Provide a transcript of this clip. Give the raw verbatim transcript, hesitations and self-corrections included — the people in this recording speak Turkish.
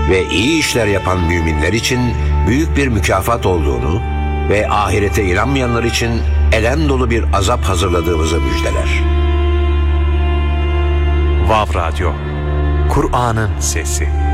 ve iyi işler yapan müminler için büyük bir mükafat olduğunu ve ahirete inanmayanlar için elem dolu bir azap hazırladığımızı müjdeler. Vav Radyo, Kur'an'ın sesi.